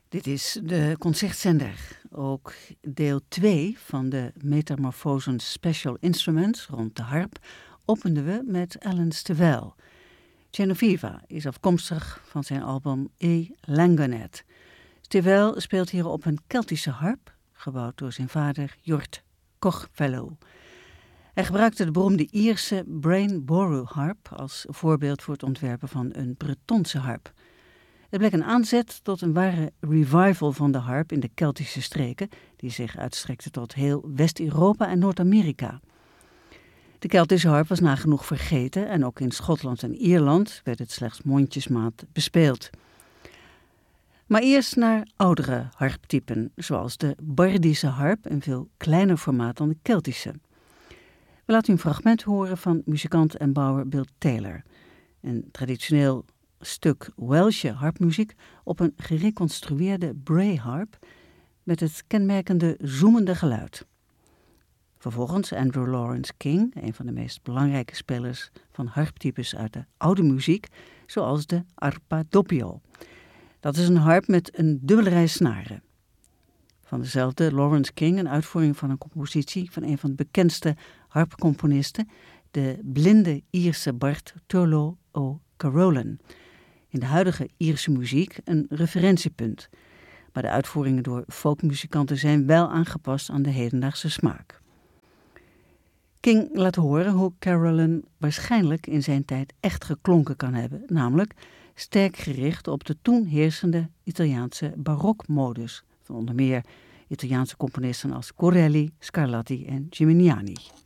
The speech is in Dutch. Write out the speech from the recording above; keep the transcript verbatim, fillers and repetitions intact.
Dit is de Concertzender. Ook deel twee van de Metamorphosen Special Instruments rond de harp openden we met Alan Stivell. Genoveva is afkomstig van zijn album E. Langonet. Stivell speelt hier op een Keltische harp, gebouwd door zijn vader Jort Kochfellow. Hij gebruikte de beroemde Ierse Brain Boru harp als voorbeeld voor het ontwerpen van een Bretonse harp. Het bleek een aanzet tot een ware revival van de harp in de Keltische streken, die zich uitstrekte tot heel West-Europa en Noord-Amerika. De Keltische harp was nagenoeg vergeten en ook in Schotland en Ierland werd het slechts mondjesmaat bespeeld. Maar eerst naar oudere harptypen, zoals de Bardische harp, een veel kleiner formaat dan de Keltische. We laten u een fragment horen van muzikant en bouwer Bill Taylor. Een traditioneel stuk Welsche harpmuziek op een gereconstrueerde Bray harp met het kenmerkende zoemende geluid. Vervolgens Andrew Lawrence King, een van de meest belangrijke spelers van harptypes uit de oude muziek, zoals de arpa doppio. Dat is een harp met een dubbele rij snaren. Van dezelfde Lawrence King een uitvoering van een compositie van een van de bekendste harpcomponisten, de blinde Ierse bard Turlough O'Carolan. In de huidige Ierse muziek een referentiepunt, maar de uitvoeringen door folkmuzikanten zijn wel aangepast aan de hedendaagse smaak. King laat horen hoe Carolan waarschijnlijk in zijn tijd echt geklonken kan hebben, namelijk sterk gericht op de toen heersende Italiaanse barokmodus, van onder meer Italiaanse componisten als Corelli, Scarlatti en Gimignani.